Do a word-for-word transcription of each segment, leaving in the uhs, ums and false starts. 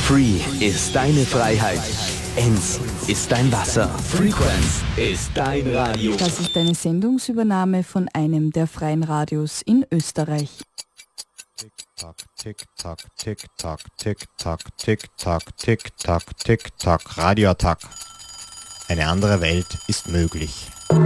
Free ist deine Freiheit. Enz ist dein Wasser. Frequenz ist dein Radio. Das ist eine Sendungsübernahme von einem der freien Radios in Österreich. Tick-Tack, Tick-Tack, Tick-Tack, Tick-Tack, Tick-Tack, Tick-Tack, Tick-Tack, Radioattack. Eine andere Welt ist möglich.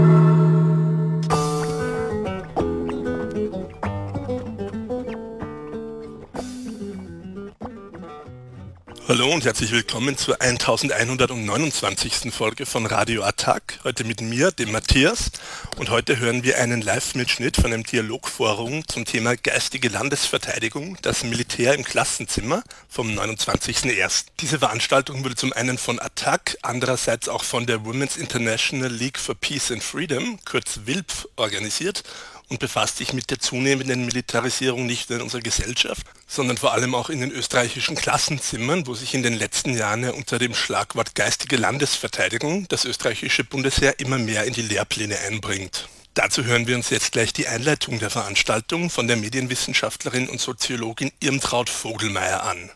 Hallo und herzlich willkommen zur elfhundertneunundzwanzigsten Folge von Radio Attack. Heute mit mir, dem Matthias. Und heute hören wir einen Live-Mitschnitt von einem Dialogforum zum Thema geistige Landesverteidigung, das Militär im Klassenzimmer vom neunundzwanzigsten ersten Diese Veranstaltung wurde zum einen von Attack, andererseits auch von der Women's International League for Peace and Freedom, kurz W I L P, organisiert und befasst sich mit der zunehmenden Militarisierung nicht nur in unserer Gesellschaft, sondern vor allem auch in den österreichischen Klassenzimmern, wo sich in den letzten Jahren ja unter dem Schlagwort geistige Landesverteidigung das österreichische Bundesheer immer mehr in die Lehrpläne einbringt. Dazu hören wir uns jetzt gleich die Einleitung der Veranstaltung von der Medienwissenschaftlerin und Soziologin Irmtraut Vogelmeier an.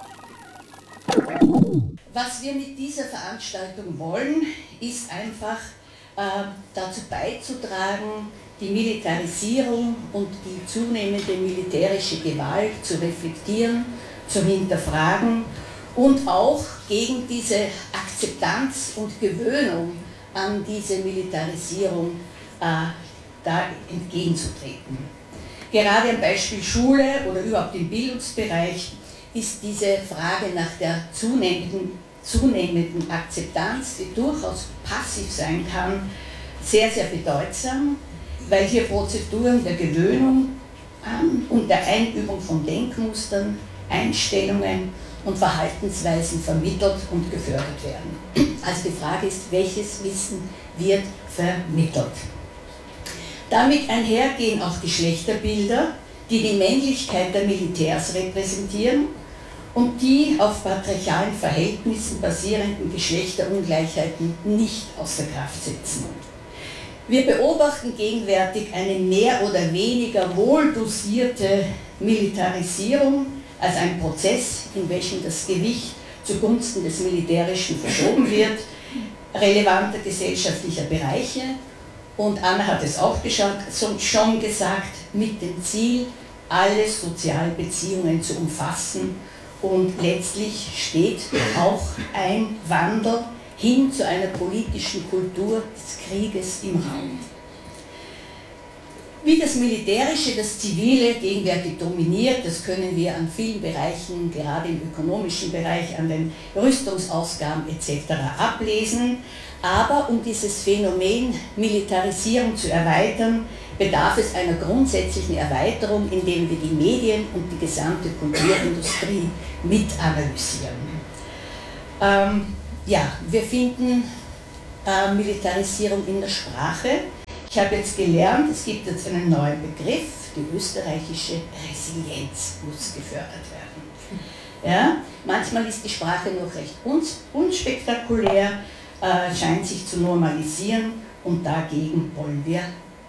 Was wir mit dieser Veranstaltung wollen, ist einfach äh, dazu beizutragen, die Militarisierung und die zunehmende militärische Gewalt zu reflektieren, zu hinterfragen und auch gegen diese Akzeptanz und Gewöhnung an diese Militarisierung äh, da entgegenzutreten. Gerade am Beispiel Schule oder überhaupt im Bildungsbereich ist diese Frage nach der zunehmenden, zunehmenden Akzeptanz, die durchaus passiv sein kann, sehr, sehr bedeutsam, weil hier Prozeduren der Gewöhnung an und der Einübung von Denkmustern, Einstellungen und Verhaltensweisen vermittelt und gefördert werden. Also die Frage ist, welches Wissen wird vermittelt? Damit einhergehen auch Geschlechterbilder, die die Männlichkeit der Militärs repräsentieren und die auf patriarchalen Verhältnissen basierenden Geschlechterungleichheiten nicht außer Kraft setzen. Wir beobachten gegenwärtig eine mehr oder weniger wohldosierte Militarisierung als ein Prozess, in welchem das Gewicht zugunsten des Militärischen verschoben wird, relevanter gesellschaftlicher Bereiche. Und Anna hat es auch schon gesagt, mit dem Ziel, alle Sozialbeziehungen zu umfassen. Und letztlich steht auch ein Wandel hin zu einer politischen Kultur des Krieges im Raum. Wie das Militärische, das Zivile gegenwärtig dominiert, das können wir an vielen Bereichen, gerade im ökonomischen Bereich, an den Rüstungsausgaben et cetera ablesen. Aber um dieses Phänomen Militarisierung zu erweitern, bedarf es einer grundsätzlichen Erweiterung, indem wir die Medien und die gesamte Kulturindustrie mit analysieren. Ähm, Ja, wir finden äh, Militarisierung in der Sprache. Ich habe jetzt gelernt, es gibt jetzt einen neuen Begriff, die österreichische Resilienz muss gefördert werden. Ja, manchmal ist die Sprache noch recht uns, unspektakulär, äh, scheint sich zu normalisieren und dagegen wollen wir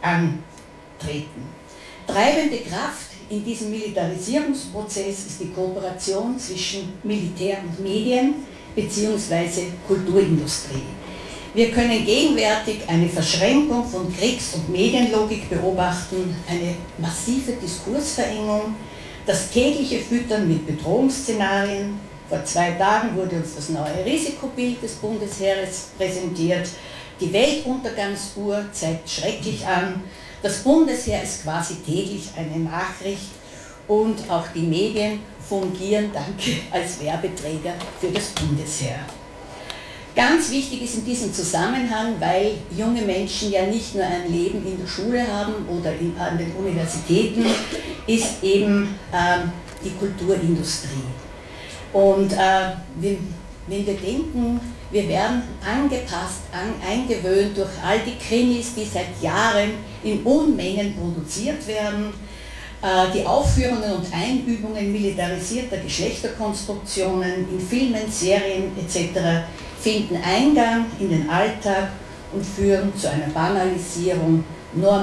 antreten. Treibende Kraft in diesem Militarisierungsprozess ist die Kooperation zwischen Militär und Medien, beziehungsweise Kulturindustrie. Wir können gegenwärtig eine Verschränkung von Kriegs- und Medienlogik beobachten, eine massive Diskursverengung, das tägliche Füttern mit Bedrohungsszenarien. Vor zwei Tagen wurde uns das neue Risikobild des Bundesheeres präsentiert. Die Weltuntergangsuhr zeigt schrecklich an. Das Bundesheer ist quasi täglich eine Nachricht und auch die Medien fungieren, danke, als Werbeträger für das Bundesheer. Ganz wichtig ist in diesem Zusammenhang, weil junge Menschen ja nicht nur ein Leben in der Schule haben oder in, an den Universitäten, ist eben äh, die Kulturindustrie. Und äh, wir, wenn wir denken, wir werden angepasst, an, eingewöhnt durch all die Krimis, die seit Jahren in Unmengen produziert werden, die Aufführungen und Einübungen militarisierter Geschlechterkonstruktionen in Filmen, Serien et cetera finden Eingang in den Alltag und führen zu einer Banalisierung,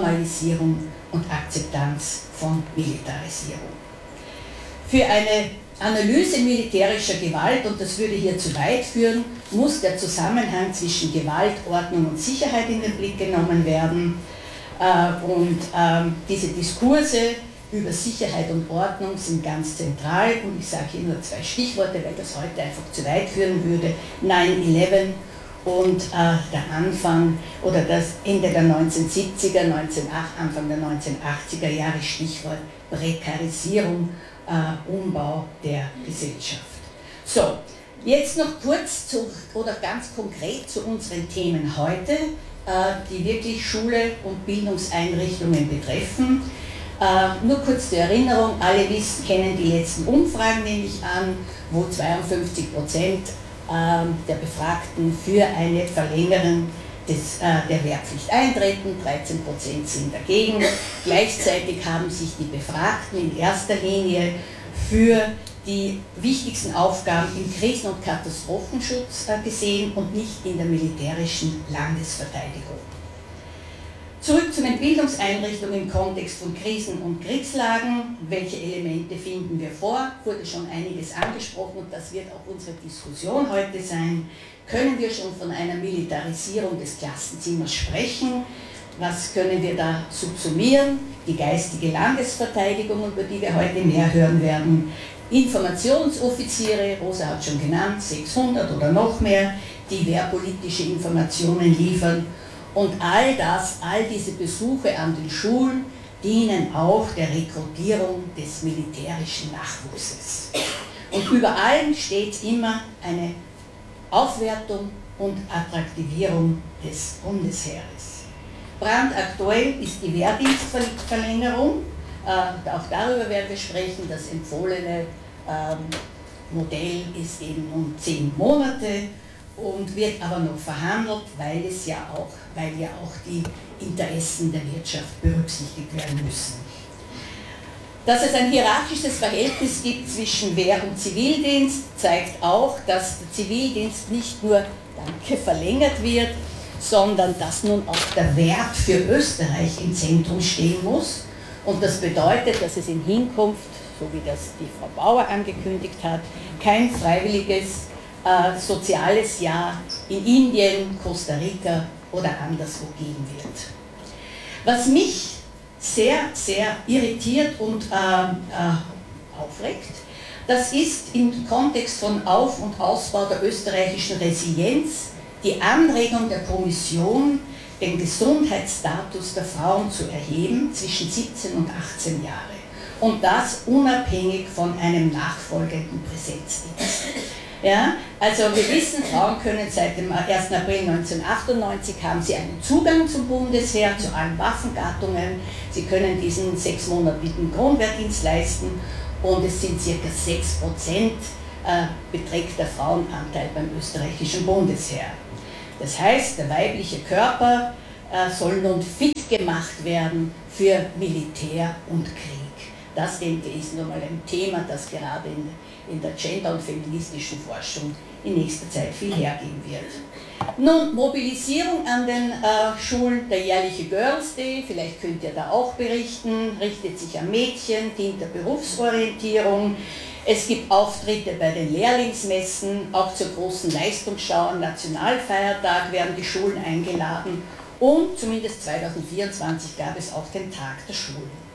Normalisierung und Akzeptanz von Militarisierung. Für eine Analyse militärischer Gewalt, und das würde hier zu weit führen, muss der Zusammenhang zwischen Gewalt, Ordnung und Sicherheit in den Blick genommen werden. Und diese Diskurse über Sicherheit und Ordnung sind ganz zentral, und ich sage hier nur zwei Stichworte, weil das heute einfach zu weit führen würde. neun elf und äh, der Anfang oder das Ende der neunzehnhundertsiebziger, Anfang der neunzehnhundertachtziger Jahre, Stichwort Prekarisierung, äh, Umbau der Gesellschaft. So, jetzt noch kurz zu, oder ganz konkret zu unseren Themen heute, äh, die wirklich Schule und Bildungseinrichtungen betreffen. Äh, nur kurz zur Erinnerung, alle wissen, kennen die letzten Umfragen, nehme ich an, wo zweiundfünfzig Prozent äh, der Befragten für eine Verlängerung des, äh, der Wehrpflicht eintreten, dreizehn Prozent sind dagegen. Gleichzeitig haben sich die Befragten in erster Linie für die wichtigsten Aufgaben im Krisen- und Katastrophenschutz äh, gesehen und nicht in der militärischen Landesverteidigung. Zurück zu den Bildungseinrichtungen im Kontext von Krisen- und Kriegslagen. Welche Elemente finden wir vor? Wurde schon einiges angesprochen, und das wird auch unsere Diskussion heute sein. Können wir schon von einer Militarisierung des Klassenzimmers sprechen? Was können wir da subsumieren? Die geistige Landesverteidigung, über die wir heute mehr hören werden. Informationsoffiziere, Rosa hat schon genannt, sechshundert oder noch mehr, die wehrpolitische Informationen liefern. Und all das, all diese Besuche an den Schulen dienen auch der Rekrutierung des militärischen Nachwuchses. Und über allem steht immer eine Aufwertung und Attraktivierung des Bundesheeres. Brandaktuell ist die Wehrdienstverlängerung. Äh, auch darüber werden wir sprechen. Das empfohlene ähm, Modell ist eben um zehn Monate. Und wird aber noch verhandelt, weil es ja auch, weil ja auch die Interessen der Wirtschaft berücksichtigt werden müssen. Dass es ein hierarchisches Verhältnis gibt zwischen Wehr- und Zivildienst, zeigt auch, dass der Zivildienst nicht nur, danke, verlängert wird, sondern dass nun auch der Wert für Österreich im Zentrum stehen muss. Und das bedeutet, dass es in Hinkunft, so wie das die Frau Bauer angekündigt hat, kein freiwilliges Äh, soziales Jahr in Indien, Costa Rica oder anderswo geben wird. Was mich sehr, sehr irritiert und äh, äh, aufregt, das ist im Kontext von Auf- und Ausbau der österreichischen Resilienz die Anregung der Kommission, den Gesundheitsstatus der Frauen zu erheben zwischen siebzehn und achtzehn Jahre. Und das unabhängig von einem nachfolgenden Präsenzdienst. Ja, also wir wissen, Frauen können seit dem ersten April neunzehnhundertachtundneunzig haben sie einen Zugang zum Bundesheer, zu allen Waffengattungen. Sie können diesen sechsmonatigen Grundwehrdienst leisten, und es sind ca. sechs Prozent äh, beträgt der Frauenanteil beim österreichischen Bundesheer. Das heißt, der weibliche Körper äh, soll nun fit gemacht werden für Militär und Krieg. Das, denke ich, ist nun mal ein Thema, das gerade in in der gender- und feministischen Forschung in nächster Zeit viel hergeben wird. Nun, Mobilisierung an den äh, Schulen, der jährliche Girls Day, vielleicht könnt ihr da auch berichten, richtet sich an Mädchen, dient der Berufsorientierung. Es gibt Auftritte bei den Lehrlingsmessen, auch zur großen Leistungsschau am Nationalfeiertag werden die Schulen eingeladen, und zumindest zweitausendvierundzwanzig gab es auch den Tag der Schulen.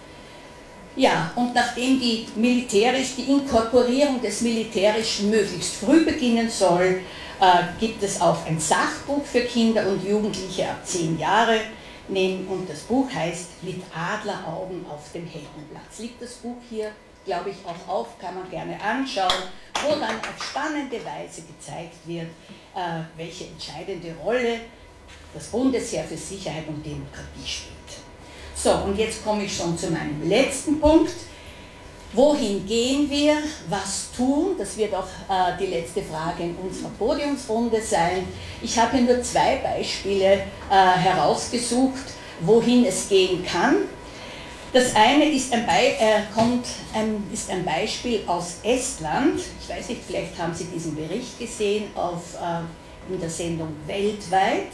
Ja, und nachdem die, militärisch, die Inkorporierung des Militärischen möglichst früh beginnen soll, äh, gibt es auch ein Sachbuch für Kinder und Jugendliche ab zehn Jahre. Und das Buch heißt Mit Adleraugen auf dem Heldenplatz. Liegt das Buch hier, glaube ich, auch auf, kann man gerne anschauen, wo dann auf spannende Weise gezeigt wird, äh, welche entscheidende Rolle das Bundesheer für Sicherheit und Demokratie spielt. So, und jetzt komme ich schon zu meinem letzten Punkt. Wohin gehen wir? Was tun? Das wird auch äh, die letzte Frage in unserer Podiumsrunde sein. Ich habe hier nur zwei Beispiele äh, herausgesucht, wohin es gehen kann. Das eine ist ein, Be äh, kommt, ähm, ist ein Beispiel aus Estland. Ich weiß nicht, vielleicht haben Sie diesen Bericht gesehen auf, äh, in der Sendung Weltweit,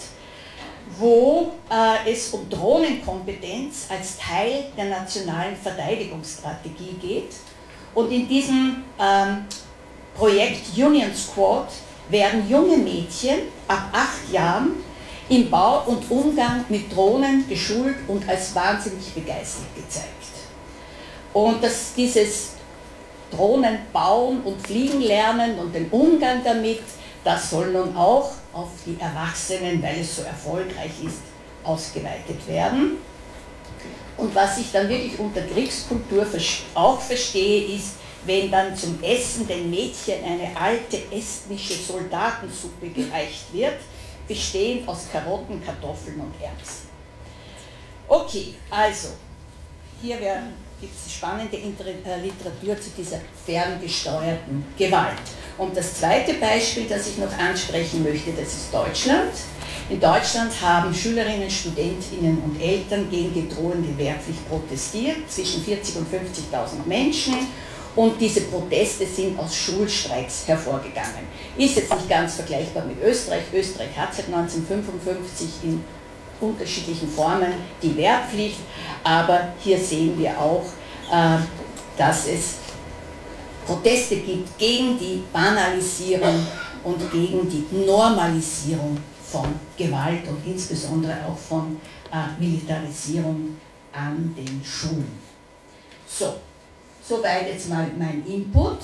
wo äh, es um Drohnenkompetenz als Teil der nationalen Verteidigungsstrategie geht. Und in diesem ähm, Projekt Union Squad werden junge Mädchen ab acht Jahren im Bau und Umgang mit Drohnen geschult und als wahnsinnig begeistert gezeigt. Und dass dieses Drohnen bauen und fliegen lernen und den Umgang damit, das soll nun auch auf die Erwachsenen, weil es so erfolgreich ist, ausgeweitet werden. Und was ich dann wirklich unter Kriegskultur auch verstehe, ist, wenn dann zum Essen den Mädchen eine alte estnische Soldatensuppe gereicht wird, bestehend aus Karotten, Kartoffeln und Erbsen. Okay, also, hier gibt es spannende Literatur zu dieser ferngesteuerten Gewalt. Und das zweite Beispiel, das ich noch ansprechen möchte, das ist Deutschland. In Deutschland haben Schülerinnen, Studentinnen und Eltern gegen die drohende Wehrpflicht protestiert, zwischen vierzigtausend und fünfzigtausend Menschen. Und diese Proteste sind aus Schulstreiks hervorgegangen. Ist jetzt nicht ganz vergleichbar mit Österreich. Österreich hat seit neunzehnhundertfünfundfünfzig in unterschiedlichen Formen die Wehrpflicht, aber hier sehen wir auch, äh, dass es Proteste gibt gegen die Banalisierung und gegen die Normalisierung von Gewalt und insbesondere auch von äh, Militarisierung an den Schulen. So, soweit jetzt mal mein Input.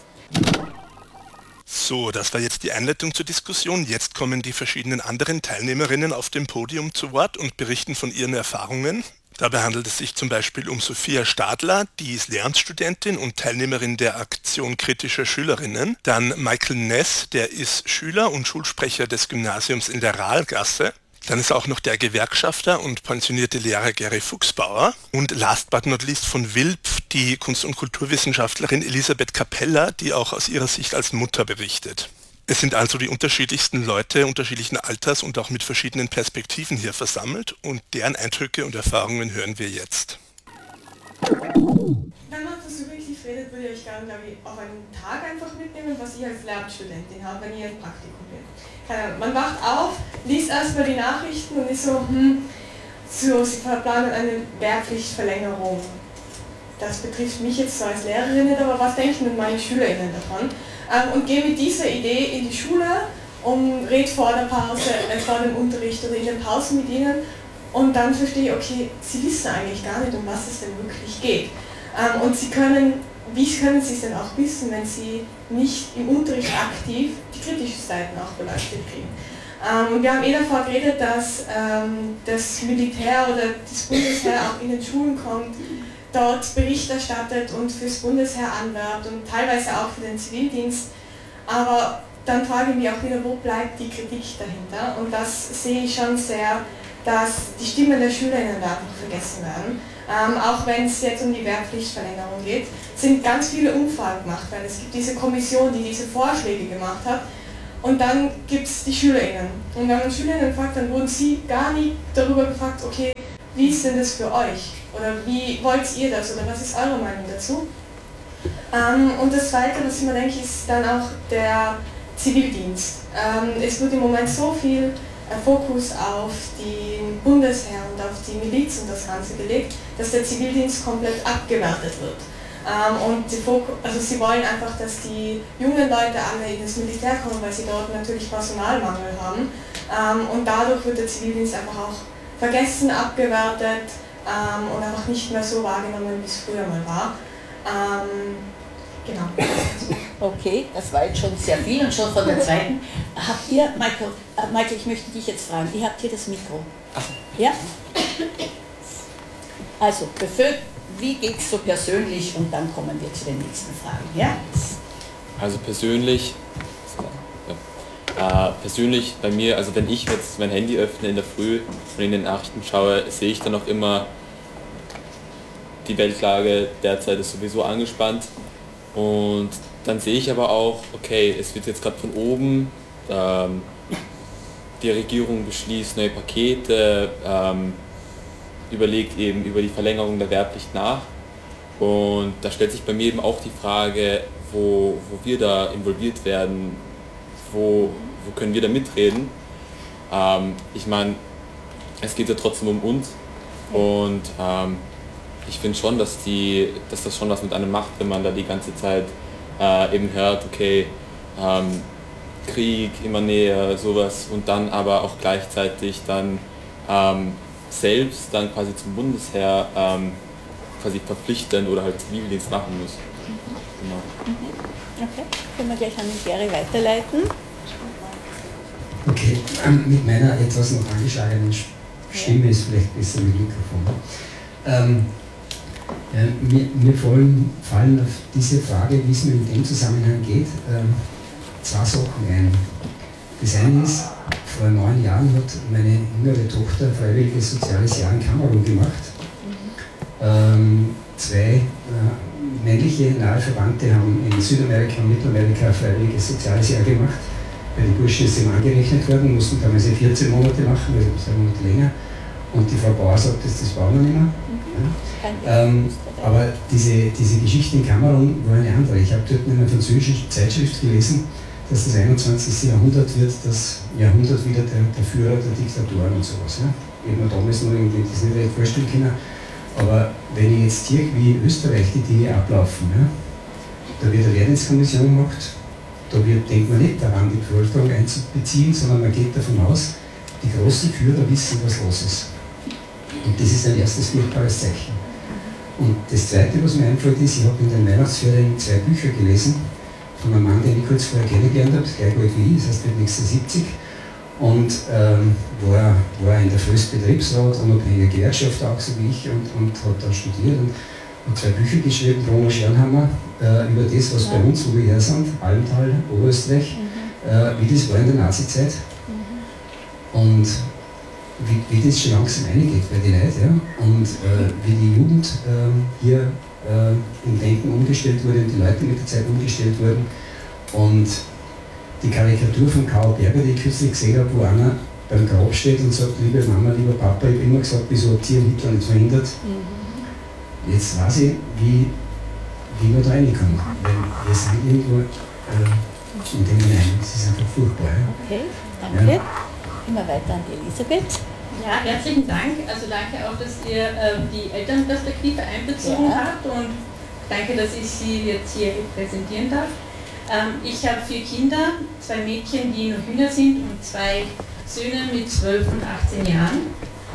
So, das war jetzt die Einleitung zur Diskussion. Jetzt kommen die verschiedenen anderen Teilnehmerinnen auf dem Podium zu Wort und berichten von ihren Erfahrungen. Dabei handelt es sich zum Beispiel um Sophia Stadler, die ist Lehramtsstudentin und Teilnehmerin der Aktion kritischer Schülerinnen. Dann Michael Ness, der ist Schüler und Schulsprecher des Gymnasiums in der Rahlgasse. Dann ist auch noch der Gewerkschafter und pensionierte Lehrer Gary Fuchsbauer. Und last but not least von Wilp, die Kunst- und Kulturwissenschaftlerin Elisabeth Capella, die auch aus ihrer Sicht als Mutter berichtet. Es sind also die unterschiedlichsten Leute unterschiedlichen Alters und auch mit verschiedenen Perspektiven hier versammelt und deren Eindrücke und Erfahrungen hören wir jetzt. Wenn man so subjektiv redet, würde ich gerne, glaube ich, auf einen Tag einfach mitnehmen, was ich als Lehramtsstudentin habe, wenn ich ein Praktikum bin. Man wacht auf, liest erstmal die Nachrichten und ist so, hm, so, sie planen eine Wehrpflichtverlängerung. Das betrifft mich jetzt zwar als Lehrerin nicht, aber was denken denn meine SchülerInnen davon? Ähm, und gehe mit dieser Idee in die Schule und rede vor der Pause, äh, vor dem Unterricht oder in den Pausen mit ihnen und dann verstehe ich, okay, sie wissen eigentlich gar nicht, um was es denn wirklich geht. Ähm, und sie können, wie können sie es denn auch wissen, wenn sie nicht im Unterricht aktiv die kritischen Seiten auch beleuchtet kriegen? Ähm, und wir haben eh davor geredet, dass ähm, das Militär oder das Bundesheer auch in den Schulen kommt, dort Bericht erstattet und fürs Bundesheer anwerbt und teilweise auch für den Zivildienst. Aber dann frage ich mich auch wieder, wo bleibt die Kritik dahinter? Und das sehe ich schon sehr, dass die Stimmen der SchülerInnen da einfach vergessen werden. Ähm, auch wenn es jetzt um die Wehrpflichtverlängerung geht, sind ganz viele Umfragen gemacht, weil es gibt diese Kommission, die diese Vorschläge gemacht hat. Und dann gibt es die SchülerInnen. Und wenn man SchülerInnen fragt, dann wurden sie gar nie darüber gefragt, okay, wie ist denn das für euch? Oder wie wollt ihr das? Oder was ist eure Meinung dazu? Ähm, und das Zweite, was ich mir denke, ist dann auch der Zivildienst. Ähm, es wird im Moment so viel äh, Fokus auf den Bundesheer und auf die Miliz und das Ganze gelegt, dass der Zivildienst komplett abgewertet wird. Ähm, und die Fokus, also sie wollen einfach, dass die jungen Leute alle in das Militär kommen, weil sie dort natürlich Personalmangel haben. Ähm, und dadurch wird der Zivildienst einfach auch vergessen, abgewertet ähm, und einfach nicht mehr so wahrgenommen, wie es früher mal war. Ähm, genau. Okay, das war jetzt schon sehr viel und schon von der zweiten. Habt ihr, Michael, äh, Michael, ich möchte dich jetzt fragen, ihr habt hier das Mikro. Ja? Also, bevor, wie geht es so persönlich und dann kommen wir zu den nächsten Fragen. Ja? Also persönlich, ja, äh, persönlich bei mir, also wenn ich jetzt mein Handy öffne in der Früh und in den Nachrichten schaue, sehe ich dann auch immer, die Weltlage derzeit ist sowieso angespannt und dann sehe ich aber auch, okay, es wird jetzt gerade von oben, ähm, die Regierung beschließt neue Pakete, ähm, überlegt eben über die Verlängerung der Wehrpflicht nach und da stellt sich bei mir eben auch die Frage, wo, wo wir da involviert werden, wo, wo können wir da mitreden. Ähm, ich meine, es geht ja trotzdem um uns und ähm, ich finde schon, dass, die, dass das schon was mit einem macht, wenn man da die ganze Zeit äh, eben hört, okay, ähm, Krieg immer näher, sowas, und dann aber auch gleichzeitig dann ähm, selbst dann quasi zum Bundesheer ähm, quasi verpflichtend oder halt Zivildienst machen muss. Genau. Okay, können wir gleich an den Gary weiterleiten. Okay, ähm, mit meiner etwas noch angeschlagenen Stimme ist vielleicht besser mit Mikrofon. Ähm, ja, mir mir fallen, fallen auf diese Frage, wie es mir in dem Zusammenhang geht, ähm, zwei Sachen ein. Das eine ist, vor neun Jahren hat meine jüngere Tochter ein freiwilliges soziales Jahr in Kamerun gemacht. Ähm, zwei äh, männliche nahe Verwandte haben in Südamerika und Mittelamerika ein freiwilliges soziales Jahr gemacht. Bei den Burschen ist ihm angerechnet worden, mussten damals vierzehn Monate machen, also zwei Monate länger. Und die Frau Bauer sagt, dass das brauchen wir nicht mehr. Mhm. Ja. Ähm, aber diese, diese Geschichte in Kamerun war eine andere. Ich habe dort in einer französischen Zeitschrift gelesen, dass das einundzwanzigste Jahrhundert wird das Jahrhundert wieder der, der Führer der Diktatoren und sowas. Ja. Ich habe mir damals noch irgendwie das nicht recht vorstellen können. Aber wenn ich jetzt sehe, wie in Österreich die Dinge ablaufen, ja, da wird eine Wehrdienstkommission gemacht, da wird, denkt man nicht daran, die Bevölkerung einzubeziehen, sondern man geht davon aus, die großen Führer wissen, was los ist. Und das ist ein erstes furchtbares Zeichen. Und das Zweite, was mir einfällt, ist, ich habe in den Weihnachtsferien zwei Bücher gelesen, von einem Mann, den ich kurz vorher kennengelernt habe, gleich alt wie ich, das heißt mit sechsundsiebzig, und ähm, war, war in der Föst Betriebsrat, unabhängiger Gewerkschaft auch, so wie ich, und, und hat dann studiert und hat zwei Bücher geschrieben, Bruno Schernhammer, äh, über das, was bei uns, wo wir her sind, Almtal, Oberösterreich, mhm. äh, wie das war in der Nazizeit. Mhm. Und wie, wie das schon langsam eingeht bei den Leuten, ja? Und äh, wie die Jugend äh, hier äh, im Denken umgestellt wurde und die Leute mit der Zeit umgestellt wurden. Und die Karikatur von Karl Berger, die ich kürzlich gesehen habe, wo einer beim Grab steht und sagt, liebe Mama, lieber Papa, ich habe immer gesagt, wieso habt ihr Hitler nicht verhindert? Mhm. Jetzt weiß ich, wie, wie wir da reinkommen. Weil wir sind irgendwo äh, in dem hinein. Das ist einfach furchtbar. Ja? Okay, danke. Ja. Immer weiter an die Elisabeth. Ja, herzlichen Dank. Also danke auch, dass ihr äh, die Elternperspektive einbezogen ja. habt und danke, dass ich Sie jetzt hier repräsentieren darf. Ähm, ich habe vier Kinder, zwei Mädchen, die noch jünger sind und zwei Söhne mit zwölf und achtzehn Jahren.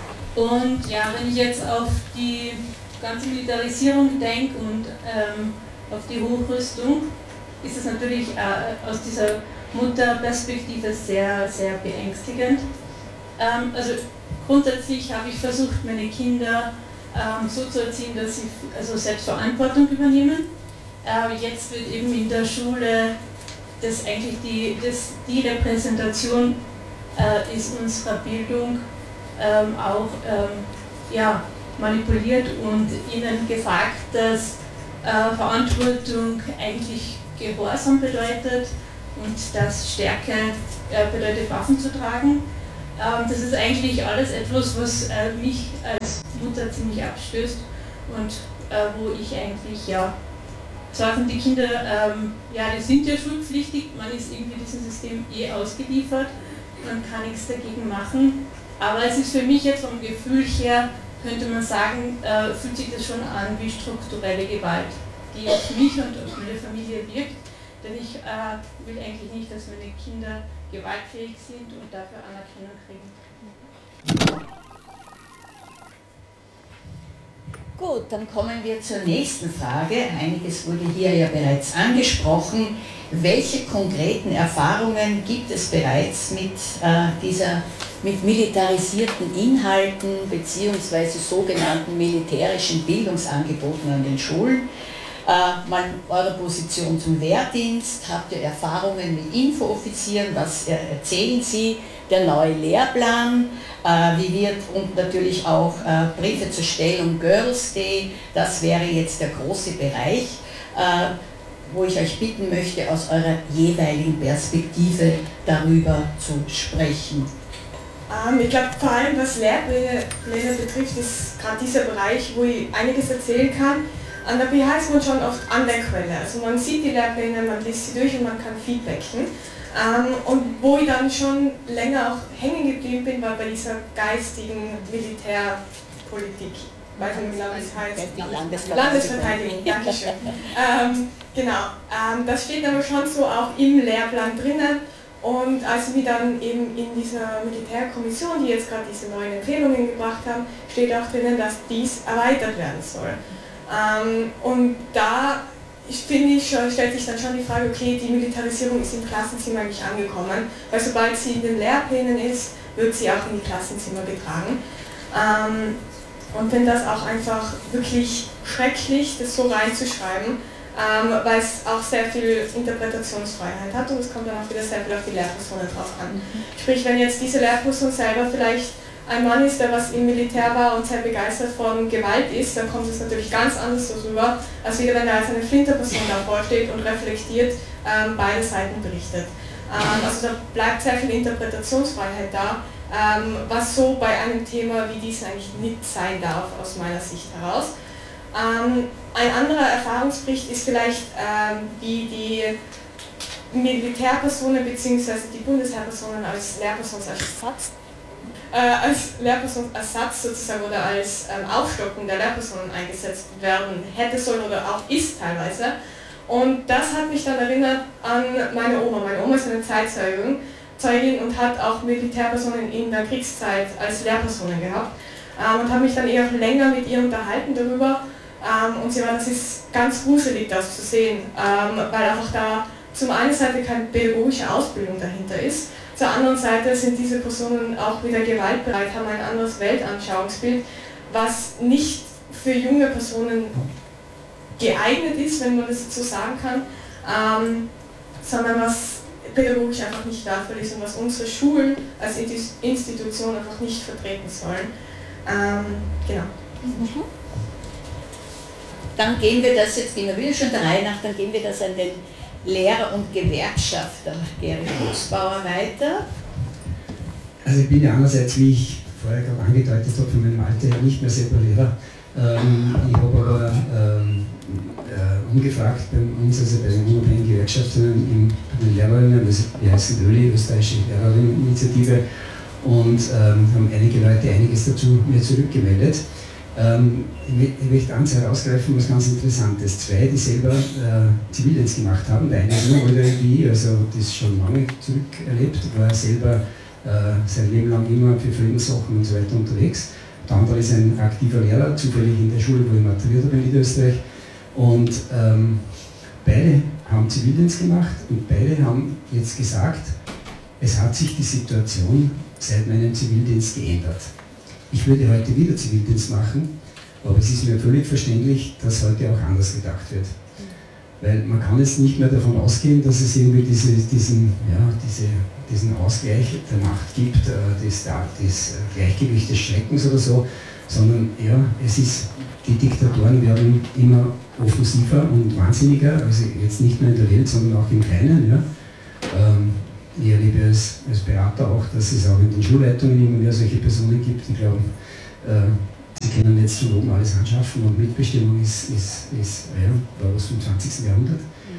Und ja, wenn ich jetzt auf die ganze Militarisierung denke und ähm, auf die Hochrüstung, ist es natürlich äh, aus dieser Mutterperspektive sehr, sehr beängstigend. Ähm, also grundsätzlich habe ich versucht, meine Kinder ähm, so zu erziehen, dass sie also Selbstverantwortung übernehmen. Äh, jetzt wird eben in der Schule das eigentlich die, das, die Repräsentation äh, ist unserer Bildung ähm, auch ähm, ja, manipuliert und ihnen gesagt, dass äh, Verantwortung eigentlich Gehorsam bedeutet und dass Stärke äh, bedeutet, Waffen zu tragen. Ähm, das ist eigentlich alles etwas, was äh, mich als Mutter ziemlich abstößt und äh, wo ich eigentlich, ja, zwar sind die Kinder, ähm, ja, die sind ja schulpflichtig, man ist irgendwie diesem System eh ausgeliefert, man kann nichts dagegen machen, aber es ist für mich jetzt vom Gefühl her, könnte man sagen, äh, fühlt sich das schon an wie strukturelle Gewalt, die auf mich und auf meine Familie wirkt. Denn ich äh, will eigentlich nicht, dass meine Kinder gewaltfähig sind und dafür Anerkennung kriegen. Gut, dann kommen wir zur nächsten Frage. Einiges wurde hier ja bereits angesprochen. Welche konkreten Erfahrungen gibt es bereits mit, äh, dieser, mit militarisierten Inhalten bzw. sogenannten militärischen Bildungsangeboten an den Schulen? Äh, mal eure Position zum Wehrdienst, habt ihr Erfahrungen mit Infooffizieren, was erzählen Sie, der neue Lehrplan, äh, wie wird, und natürlich auch äh, Briefe zur Stellung Girls Day, das wäre jetzt der große Bereich, äh, wo ich euch bitten möchte, aus eurer jeweiligen Perspektive darüber zu sprechen. Ähm, ich glaube, vor allem was Lehrpläne betrifft, ist gerade dieser Bereich, wo ich einiges erzählen kann. An der B H ist man schon oft an der Quelle, also man sieht die Lehrpläne, man liest sie durch und man kann feedbacken. Ähm, und wo ich dann schon länger auch hängen geblieben bin, war bei dieser geistigen Militärpolitik. weiß nicht genau, wie es heißt. Landesverteidigung. Landesverteidigung, Dankeschön. ähm, genau, ähm, das steht aber schon so auch im Lehrplan drinnen. Und als wir dann eben in dieser Militärkommission, die jetzt gerade diese neuen Empfehlungen gebracht haben, steht auch drinnen, dass dies erweitert werden soll. Ähm, und da finde ich, stellt sich dann schon die Frage, okay, die Militarisierung ist im Klassenzimmer eigentlich angekommen, weil sobald sie in den Lehrplänen ist, wird sie auch in die Klassenzimmer getragen. Ähm, und wenn das auch einfach wirklich schrecklich, das so reinzuschreiben, ähm, weil es auch sehr viel Interpretationsfreiheit hat und es kommt dann auch wieder sehr viel auf die Lehrpersonen drauf an. Sprich, wenn jetzt diese Lehrperson selber vielleicht ein Mann ist, der was im Militär war und sehr begeistert von Gewalt ist, dann kommt es natürlich ganz anders so rüber, als wieder wenn er als eine Flinterperson davor steht und reflektiert ähm, beide Seiten berichtet. Ähm, also da bleibt sehr viel Interpretationsfreiheit da, ähm, was so bei einem Thema wie diesem eigentlich nicht sein darf, aus meiner Sicht heraus. Ähm, ein anderer Erfahrungsbericht ist vielleicht, ähm, wie die Militärpersonen bzw. die Bundesheerpersonen als Lehrpersonenersatz äh, als Lehrpersonenersatz sozusagen oder als ähm, Aufstocken der Lehrpersonen eingesetzt werden hätte sollen oder auch ist teilweise. Und das hat mich dann erinnert an meine Oma. Meine Oma ist eine Zeitzeugin Zeugin und hat auch Militärpersonen in der Kriegszeit als Lehrpersonen gehabt ähm, und habe mich dann eher länger mit ihr unterhalten darüber. Ähm, und sie war, das ist ganz gruselig, das zu sehen, ähm, weil einfach da zum einen Seite keine pädagogische Ausbildung dahinter ist, zur anderen Seite sind diese Personen auch wieder gewaltbereit, haben ein anderes Weltanschauungsbild, was nicht für junge Personen geeignet ist, wenn man das so sagen kann, ähm, sondern was pädagogisch einfach nicht wertvoll ist und was unsere Schulen als Institution einfach nicht vertreten sollen. Ähm, genau. Mhm. Dann gehen wir das, jetzt gehen wir wieder schon der Reihe nach, dann gehen wir das an den Lehrer und Gewerkschafter Gary Fuchsbauer weiter. Also ich bin ja einerseits, wie ich vorher gerade angedeutet habe, von meinem Alter her nicht mehr selber Lehrer. Ähm, ich habe aber ähm, äh, umgefragt bei uns, also bei den unabhängigen Gewerkschaftern, bei den Lehrerinnen, also wir heißen ÖLI, Österreichische Lehrerinneninitiative, und ähm, haben einige Leute einiges dazu mir zurückgemeldet. Ähm, ich, ich möchte eins herausgreifen, was ganz Interessantes. Zwei, die selber äh, Zivildienst gemacht haben. Der eine ist nur älter wie ich, also das schon lange zurückerlebt, war selber äh, sein Leben lang immer für Friedenssachen und so weiter unterwegs. Der andere ist ein aktiver Lehrer, zufällig in der Schule, wo ich maturiert habe in Niederösterreich. Und ähm, beide haben Zivildienst gemacht und beide haben jetzt gesagt, es hat sich die Situation seit meinem Zivildienst geändert. Ich würde heute wieder Zivildienst machen, aber es ist mir völlig verständlich, dass heute auch anders gedacht wird. Weil man kann jetzt nicht mehr davon ausgehen, dass es irgendwie diese, diesen, ja, diese, diesen Ausgleich der Macht gibt, äh, des, des Gleichgewichts des Schreckens oder so, sondern ja, es ist, die Diktatoren werden immer offensiver und wahnsinniger, also jetzt nicht nur in der Welt, sondern auch im Kleinen. Ja. Ähm, Ich erlebe als, als Berater auch, dass es auch in den Schulleitungen immer mehr solche Personen gibt, die glauben, äh, sie können jetzt von oben alles anschaffen und Mitbestimmung ist, ist, ist ja, war was vom zwanzigsten Jahrhundert.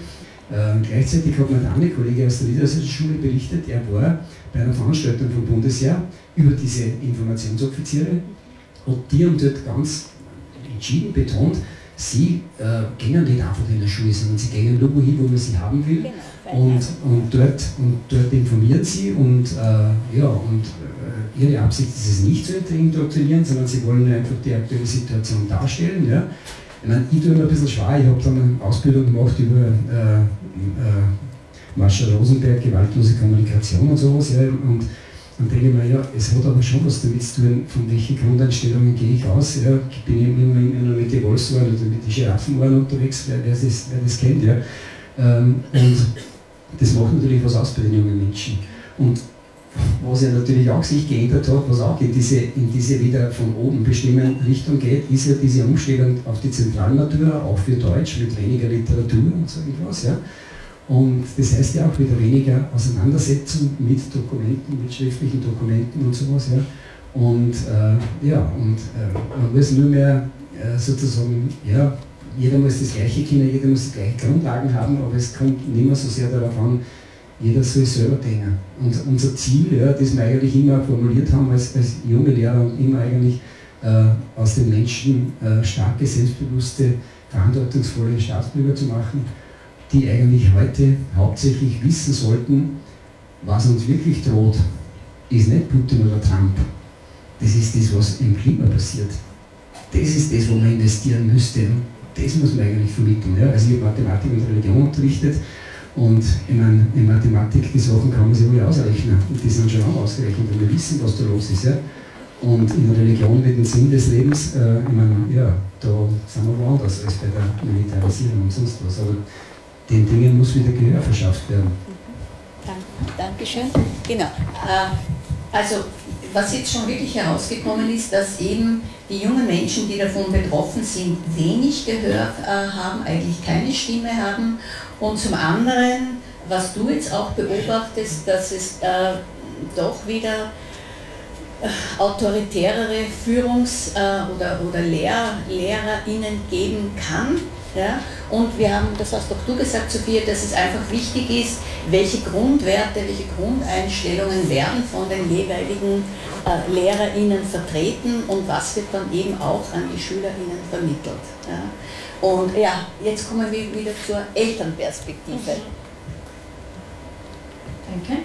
Ähm, gleichzeitig hat mir der andere Kollege aus der Niederösterreichischen Schule berichtet, er war bei einer Veranstaltung vom Bundesheer über diese Informationsoffiziere und die haben dort ganz entschieden betont, sie äh, gehen nicht einfach in der Schule, sondern sie gehen nur wohin, wo man sie haben will. Genau. Und, und, dort, und dort informieren sie und, äh, ja, und äh, ihre Absicht ist es nicht zu indoktrinieren, sondern sie wollen einfach die aktuelle Situation darstellen. Ja. Ich, meine, ich tue mir ein bisschen schwer, ich habe dann eine Ausbildung gemacht über äh, äh, Marshall Rosenberg, gewaltlose Kommunikation und sowas. Ja, und dann denke ich mir, ja, es hat aber schon was damit zu tun, von welchen Grundeinstellungen gehe ich aus. Ja. Ich bin immer, immer mit den Wolfsohren oder mit den Giraffenohren unterwegs, wer, wer, das, wer das kennt. Ja. Ähm, und das macht natürlich was aus bei den jungen Menschen. Und was ja natürlich auch sich geändert hat, was auch in diese, in diese wieder von oben bestimmen Richtung geht, ist ja diese Umstellung auf die Zentralmatura, auch für Deutsch, mit weniger Literatur und so etwas. Ja. Und das heißt ja auch wieder weniger Auseinandersetzung mit Dokumenten, mit schriftlichen Dokumenten und sowas. Ja. Und, äh, ja, und äh, man muss nur mehr äh, sozusagen, ja, jeder muss das gleiche kennen, jeder muss die gleichen Grundlagen haben, aber es kommt nicht mehr so sehr darauf an, jeder soll selber denken. Und unser Ziel, ja, das wir eigentlich immer formuliert haben als, als junge Lehrer und immer eigentlich äh, aus den Menschen äh, starke, selbstbewusste, verantwortungsvolle Staatsbürger zu machen, die eigentlich heute hauptsächlich wissen sollten, was uns wirklich droht, ist nicht Putin oder Trump. Das ist das, was im Klima passiert. Das ist das, wo man investieren müsste. Das muss man eigentlich vermitteln. Ja? Also ich habe Mathematik und Religion unterrichtet und ich meine, in Mathematik, die Sachen kann man sich wohl ausrechnen. Und die sind schon auch ausgerechnet, und wir wissen, was da los ist. Ja? Und in der Religion mit dem Sinn des Lebens, äh, ich meine, ja, da sind wir woanders als bei der Militarisierung und sonst was. Aber den Dingen muss wieder Gehör verschafft werden. Dankeschön. Genau. Also, was jetzt schon wirklich herausgekommen ist, dass eben die jungen Menschen, die davon betroffen sind, wenig Gehör haben, eigentlich keine Stimme haben. Und zum anderen, was du jetzt auch beobachtest, dass es äh, doch wieder autoritärere Führungs- äh, oder, oder Lehr- LehrerInnen geben kann. Ja? Und wir haben, das hast doch du gesagt, Sophia, dass es einfach wichtig ist, welche Grundwerte, welche Grundeinstellungen werden von den jeweiligen äh, LehrerInnen vertreten und was wird dann eben auch an die SchülerInnen vermittelt. Ja? Und ja, jetzt kommen wir wieder zur Elternperspektive. Danke.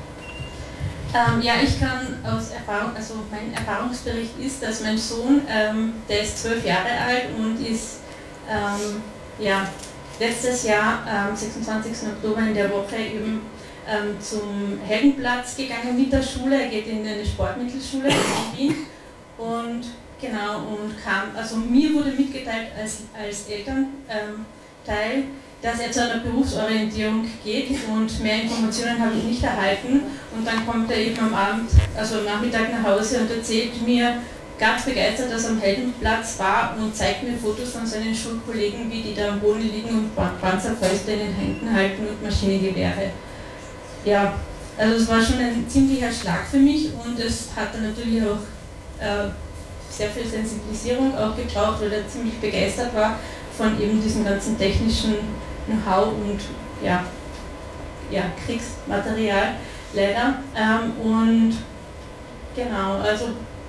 Ähm, ja, ich kann aus Erfahrung, also mein Erfahrungsbericht ist, dass mein Sohn, ähm, der ist zwölf Jahre alt und ist ähm, ja, letztes Jahr am sechsundzwanzigsten Oktober in der Woche eben ähm, zum Heldenplatz gegangen mit der Schule. Er geht in eine Sportmittelschule in Wien und genau und kam, also mir wurde mitgeteilt als, als Elternteil, dass er zu einer Berufsorientierung geht und mehr Informationen habe ich nicht erhalten. Und dann kommt er eben am Abend, also am Nachmittag nach Hause und erzählt mir ganz begeistert, dass er am Heldenplatz war und zeigt mir Fotos von seinen Schulkollegen, wie die da am Boden liegen und Panzerfäuste in den Händen halten und Maschinengewehre. Ja, also es war schon ein ziemlicher Schlag für mich und es hat dann natürlich auch äh, sehr viel Sensibilisierung auch gebraucht, weil er ziemlich begeistert war von eben diesem ganzen technischen Know-how und ja, ja, Kriegsmaterial leider. Ähm, und genau, also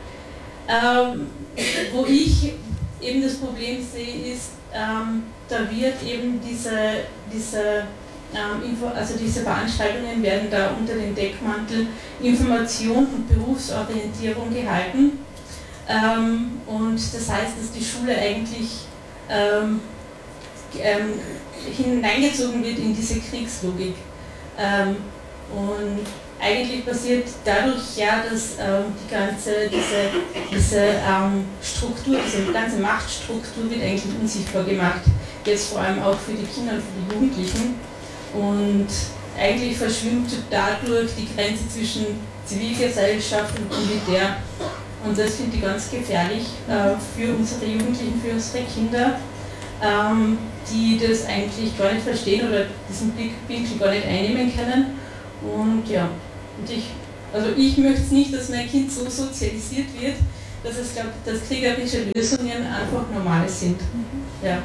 ähm, wo ich eben das Problem sehe, ist, ähm, da wird eben diese, diese, ähm, Info, also diese Veranstaltungen werden da unter dem Deckmantel Information und Berufsorientierung gehalten. Ähm, und das heißt, dass die Schule eigentlich ähm, ähm, hineingezogen wird in diese Kriegslogik. Ähm, und eigentlich passiert dadurch ja, dass ähm, die ganze, diese, diese ähm, Struktur, diese ganze Machtstruktur wird eigentlich unsichtbar gemacht. Jetzt vor allem auch für die Kinder und für die Jugendlichen. Und eigentlich verschwimmt dadurch die Grenze zwischen Zivilgesellschaft und Militär. Und das finde ich ganz gefährlich äh, für unsere Jugendlichen, für unsere Kinder, ähm, die das eigentlich gar nicht verstehen oder diesen Blickwinkel gar nicht einnehmen können. Und ja, und ich, also ich möchte es nicht, dass mein Kind so sozialisiert wird, dass es glaubt, dass kriegerische Lösungen einfach normale sind. Ja.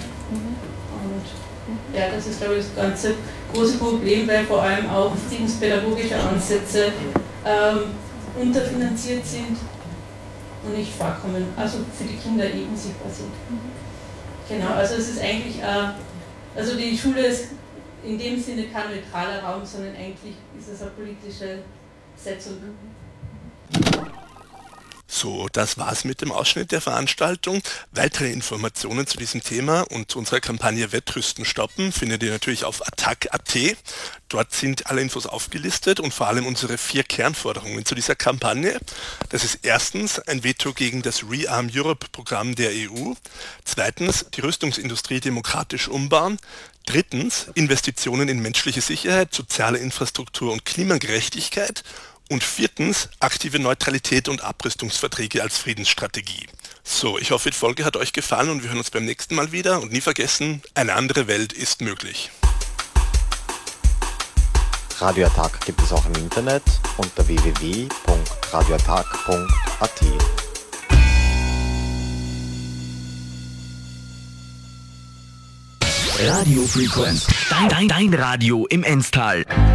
Und ja, das ist, glaube ich, das ganze große Problem, weil vor allem auch friedenspädagogische Ansätze ähm, unterfinanziert sind und nicht vorkommen, also für die Kinder eben sichtbar sind. Genau, also es ist eigentlich, äh, also die Schule ist in dem Sinne kein neutraler Raum, sondern eigentlich ist es eine politische Setzung. So, das war's mit dem Ausschnitt der Veranstaltung. Weitere Informationen zu diesem Thema und zu unserer Kampagne Wettrüsten stoppen findet ihr natürlich auf attac punkt at. Dort sind alle Infos aufgelistet und vor allem unsere vier Kernforderungen zu dieser Kampagne. Das ist erstens ein Veto gegen das Rearm Europe-Programm der E U. Zweitens die Rüstungsindustrie demokratisch umbauen. Drittens Investitionen in menschliche Sicherheit, soziale Infrastruktur und Klimagerechtigkeit. Und viertens, aktive Neutralität und Abrüstungsverträge als Friedensstrategie. So, ich hoffe, die Folge hat euch gefallen und wir hören uns beim nächsten Mal wieder. Und nie vergessen, eine andere Welt ist möglich. Radio Attac gibt es auch im Internet unter w w w punkt radio attac punkt a t. Radio Frequenz, dein, dein, dein Radio im Enstal.